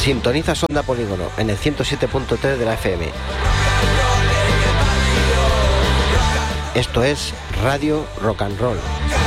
Sintoniza Onda Polígono en el 107.3 de la FM. Esto es Radio Rock and Roll.